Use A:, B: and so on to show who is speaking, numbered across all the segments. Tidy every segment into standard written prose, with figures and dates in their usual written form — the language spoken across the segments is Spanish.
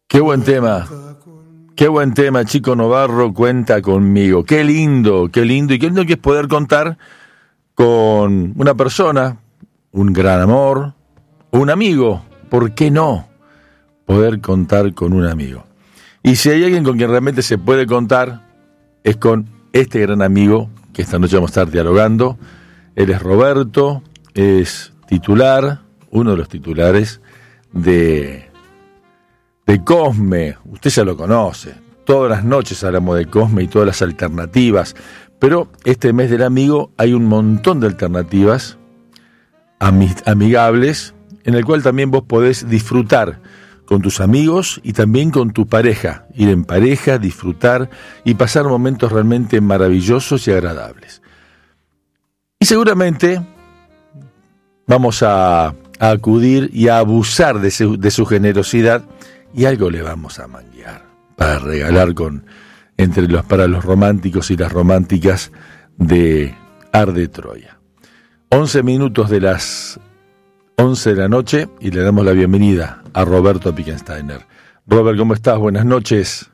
A: Qué buen tema. Qué buen tema, Chico Novarro, cuenta conmigo. Qué lindo y qué lindo que es poder contar con una persona, un gran amor, un amigo. ¿Por qué no poder contar con un amigo? Y si hay alguien con quien realmente se puede contar, es con este gran amigo que esta noche vamos a estar dialogando. Él es Roberto, es titular, uno de los titulares de Cosme. Usted ya lo conoce. Todas las noches hablamos de Cosme y todas las alternativas, pero este mes del amigo hay un montón de alternativas amigables, en el cual también vos podés disfrutar con tus amigos y también con tu pareja, ir en pareja, disfrutar y pasar momentos realmente maravillosos y agradables. Y seguramente vamos a acudir y a abusar de su generosidad, y algo le vamos a manguear para regalar para los románticos y las románticas de Arde Troya. 11 minutos de las 11 de la noche y le damos la bienvenida a Roberto Pickensteiner. Robert, ¿cómo estás? Buenas noches.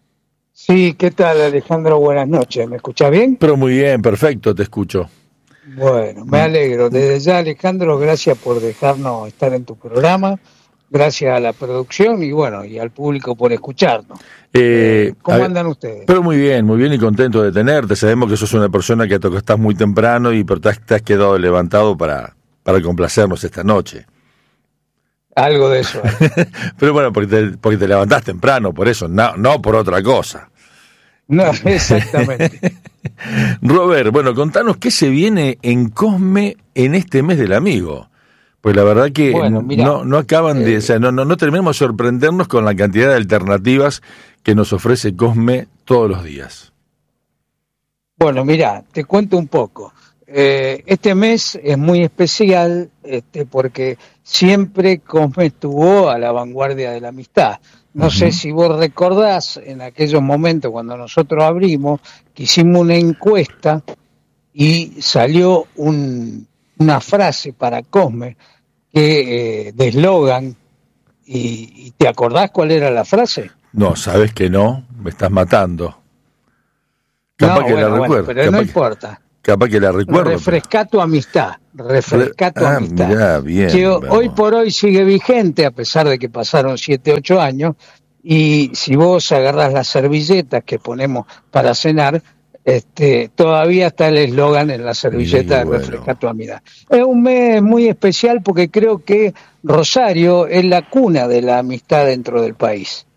B: Sí, ¿qué tal, Alejandro? Buenas noches. ¿Me escuchás bien?
A: Pero muy bien, perfecto, te escucho.
B: Bueno, me alegro. Desde ya, Alejandro, gracias por dejarnos estar en tu programa. Gracias a la producción y bueno, y al público por escucharnos. ¿Cómo andan ustedes?
A: Pero muy bien y contento de tenerte. Sabemos que sos una persona que estás muy temprano y pero te has quedado levantado para complacernos esta noche.
B: Algo de eso.
A: Pero bueno, porque te levantás temprano, por eso, no por otra cosa.
B: No, exactamente.
A: Robert, bueno, contanos qué se viene en Cosme en este mes del amigo. Pues la verdad que bueno, mirá, no acaban de, o sea, no terminamos de sorprendernos con la cantidad de alternativas que nos ofrece Cosme todos los días.
B: Bueno, mira, te cuento un poco. Este mes es muy especial porque siempre Cosme estuvo a la vanguardia de la amistad. No sé si vos recordás en aquellos momentos cuando nosotros abrimos, que hicimos una encuesta y salió una frase para Cosme que de eslogan, y ¿te acordás cuál era la frase?
A: No, sabes que no, me estás matando. Capaz que la recuerdo.
B: Pero no importa.
A: Capaz que la recuerdo.
B: Refrescá tu amistad, amistad.
A: Mirá, bien,
B: que hoy por hoy sigue vigente, a pesar de que pasaron 7, 8 años, y si vos agarrás las servilletas que ponemos para cenar, todavía está el eslogan en la servilleta de refrescar tu amistad. Es un mes muy especial porque creo que Rosario es la cuna de la amistad dentro del país.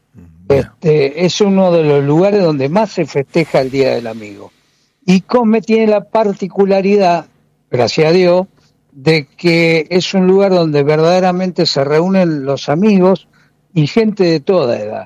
B: Es uno de los lugares donde más se festeja el Día del Amigo. Y Cosme tiene la particularidad, gracias a Dios, de que es un lugar donde verdaderamente se reúnen los amigos y gente de toda edad.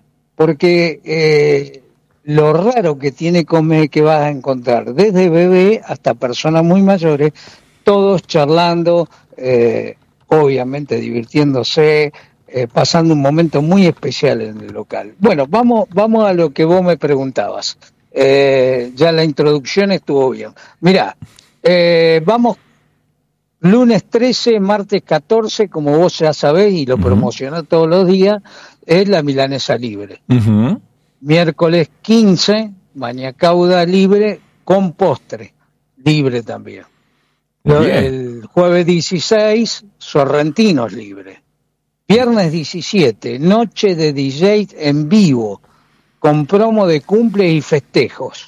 B: Porque lo raro que tiene Cosme es que vas a encontrar desde bebé hasta personas muy mayores, todos charlando, obviamente divirtiéndose, pasando un momento muy especial en el local. Bueno, vamos a lo que vos me preguntabas. Ya la introducción estuvo bien. Mirá, vamos lunes 13, martes 14, como vos ya sabés y lo promocionás todos los días, es la milanesa libre. Miércoles 15, mañacauda libre con postre, libre también. El jueves 16, sorrentinos libre. Viernes 17, noche de DJ en vivo, con promo de cumple y festejos.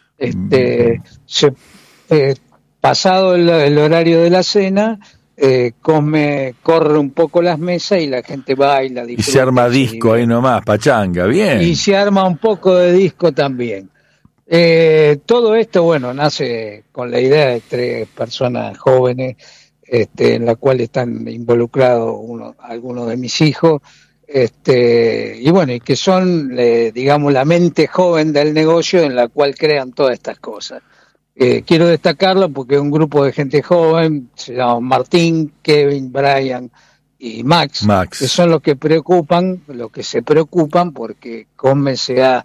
B: Pasado el horario de la cena, Cosme corre un poco las mesas y la gente baila, disfruta.
A: Y se arma disco ahí nomás, pachanga, bien.
B: Y se arma un poco de disco también. Todo esto, bueno, nace con la idea de 3 personas jóvenes, en la cual están involucrados algunos de mis hijos, y bueno, y que son, digamos, la mente joven del negocio en la cual crean todas estas cosas. Quiero destacarlo porque es un grupo de gente joven, se llama Martín, Kevin, Brian y Max, que son los que se preocupan porque Cosme sea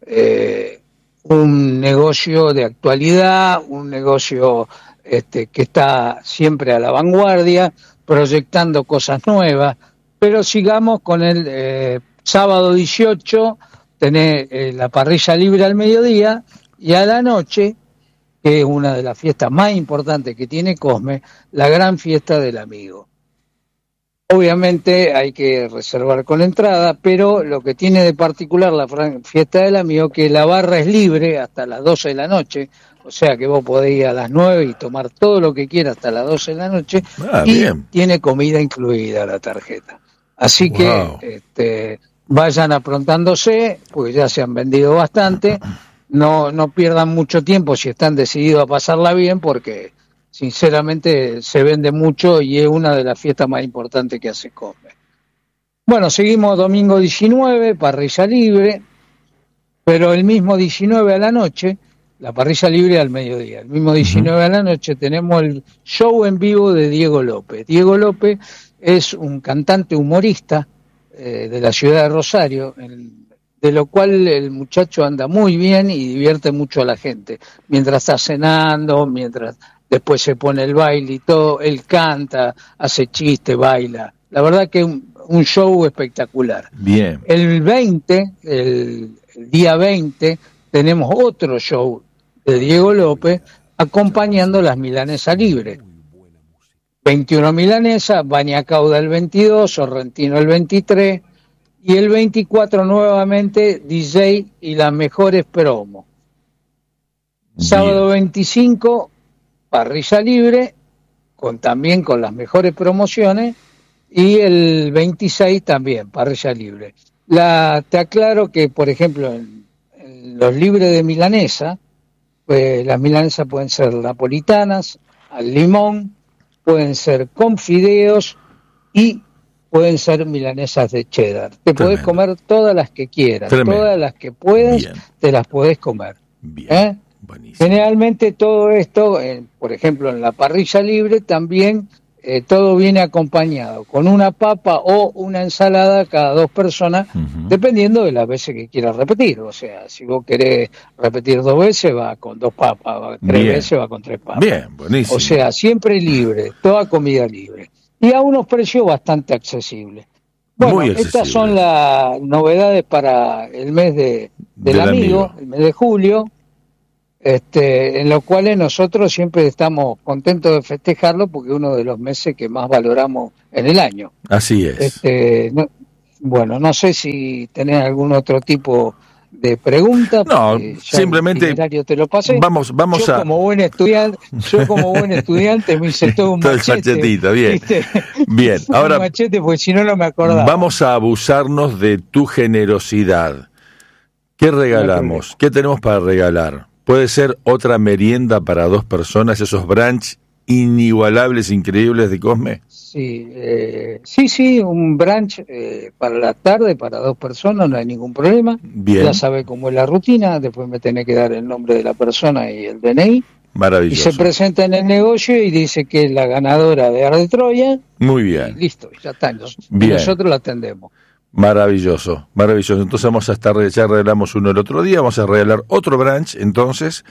B: un negocio de actualidad, un negocio que está siempre a la vanguardia, proyectando cosas nuevas, pero sigamos con el Sábado 18 tenés la parrilla libre al mediodía, y a la noche, que es una de las fiestas más importantes que tiene Cosme, la gran fiesta del amigo. Obviamente hay que reservar con entrada, pero lo que tiene de particular la fiesta del amigo, que la barra es libre hasta las 12 de la noche, o sea que vos podés ir a las 9 y tomar todo lo que quieras hasta las 12 de la noche, y
A: bien.
B: Tiene comida incluida la tarjeta. Así que vayan aprontándose, porque ya se han vendido bastante, no pierdan mucho tiempo si están decididos a pasarla bien, porque sinceramente se vende mucho y es una de las fiestas más importantes que hace Cosme. Bueno, seguimos domingo 19, parrilla libre, pero el mismo 19 a la noche, la parrilla libre al mediodía, el mismo 19 a la noche tenemos el show en vivo de Diego López. Diego López es un cantante humorista de la ciudad de Rosario, de lo cual el muchacho anda muy bien y divierte mucho a la gente. Mientras está cenando, mientras después se pone el baile y todo, él canta, hace chiste, baila. La verdad que es un show espectacular.
A: Bien.
B: El día 20, tenemos otro show de Diego López acompañando las milanesas libres. 21 milanesas, Bañacauda el 22, Sorrentino el 23, y el 24 nuevamente DJ y las mejores promos. Sábado 25, parrilla libre, también con las mejores promociones, y el 26 también, parrilla libre. Te aclaro que, por ejemplo, en los libres de milanesa, pues las milanesas pueden ser napolitanas, al limón, pueden ser con fideos y pueden ser milanesas de cheddar. Te podés comer todas las que quieras, todas las que puedas, te las podés comer.
A: Bien. Buenísimo.
B: Generalmente todo esto, por ejemplo, en la parrilla libre también todo viene acompañado con una papa o una ensalada cada 2 personas, dependiendo de las veces que quieras repetir. O sea, si vos querés repetir 2 veces, va con 2 papas, va 3 veces, va con 3 papas.
A: Bien, buenísimo.
B: O sea, siempre libre, toda comida libre. Y a unos precios bastante accesibles. Bueno, estas son las novedades para el mes del amigo, el mes de julio. En los cuales nosotros siempre estamos contentos de festejarlo porque es uno de los meses que más valoramos en el año.
A: Así es.
B: No sé si tenés algún otro tipo de pregunta.
A: No, simplemente
B: te lo pasé.
A: Vamos
B: yo como buen estudiante me hice todo un
A: machetito, bien. Bien, ahora
B: un machete porque si no me acordaba.
A: Vamos a abusarnos de tu generosidad. ¿Qué regalamos? ¿Qué tenemos para regalar? Puede ser otra merienda para 2 personas, esos brunch inigualables, increíbles de Cosme.
B: Sí, un brunch para la tarde, para 2 personas, no hay ningún problema.
A: Bien.
B: Ya sabe cómo es la rutina, después me tenés que dar el nombre de la persona y el DNI.
A: Maravilloso.
B: Y se presenta en el negocio y dice que es la ganadora de Ar de Troya.
A: Muy bien.
B: Y listo, ya está.
A: Bien.
B: Nosotros la atendemos.
A: Maravilloso. Entonces vamos a ya regalamos uno el otro día, vamos a regalar otro brunch, entonces,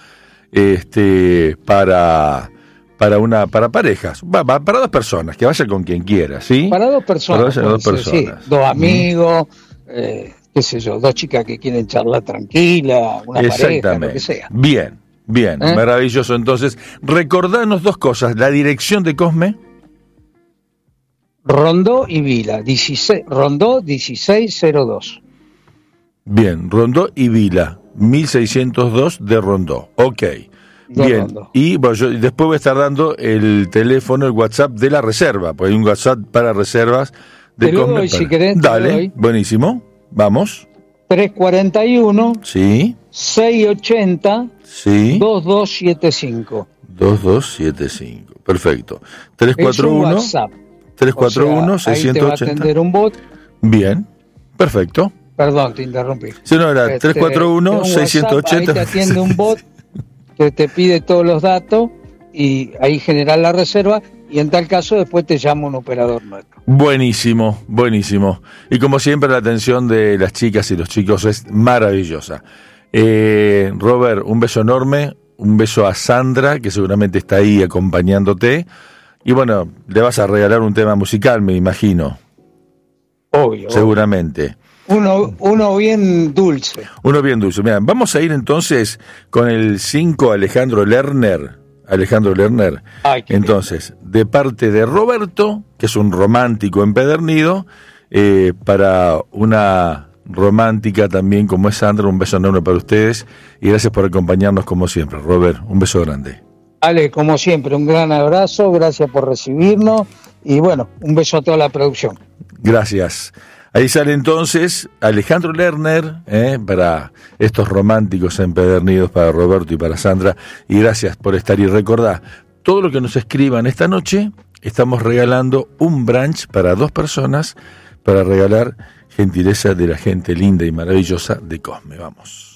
A: para parejas, para 2 personas, que vaya con quien quiera, ¿sí?
B: Para 2 personas.
A: Para 2 personas.
B: Sí, 2 amigos, qué sé yo, 2 chicas que quieren charlar tranquila, una pareja, lo que sea.
A: Bien, maravilloso. Entonces, recordanos 2 cosas, la dirección de Cosme.
B: Rondó y Vila, Rondó 1602.
A: Bien, Rondó y Vila, 1602 de Rondó. Ok. Bien,
B: Rondó.
A: Y bueno, yo después voy a estar dando el teléfono, el WhatsApp de la reserva, porque hay un WhatsApp para reservas de Cosme.
B: Doy, si querés,
A: dale, buenísimo, vamos.
B: 341
A: sí
B: 680
A: sí
B: 2275.
A: 2275, perfecto. 341 341 680.
B: Ahí te va a atender un bot.
A: Bien, perfecto.
B: Perdón, te interrumpí.
A: Si no, era 341 680.
B: Ahí te atiende un bot que te pide todos los datos y ahí generar la reserva, y en tal caso después te llama un operador nuestro.
A: Buenísimo. Y como siempre la atención de las chicas y los chicos es maravillosa. Robert, un beso enorme, un beso a Sandra, que seguramente está ahí acompañándote. Y bueno, le vas a regalar un tema musical, me imagino.
B: Obvio.
A: Seguramente.
B: Uno bien dulce.
A: Uno bien dulce. Mirá, vamos a ir entonces con el 5 Alejandro Lerner.
B: Ay,
A: Entonces, de parte de Roberto, que es un romántico empedernido, para una romántica también como es Sandra, un beso enorme para ustedes y gracias por acompañarnos como siempre. Robert, un beso grande.
B: Ale, como siempre, un gran abrazo, gracias por recibirnos y bueno, un beso a toda la producción.
A: Gracias. Ahí sale entonces Alejandro Lerner, para estos románticos empedernidos, para Roberto y para Sandra, y gracias por estar. Y recordá, todo lo que nos escriban esta noche, estamos regalando un brunch para 2 personas, para regalar gentileza de la gente linda y maravillosa de Cosme. Vamos.